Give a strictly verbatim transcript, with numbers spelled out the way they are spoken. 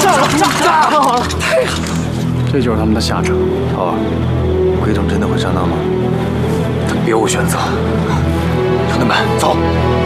太好了，太好了！ 这就是他们的下场。 头儿，鬼冢真的会上当吗？他别无选择。兄弟们，走！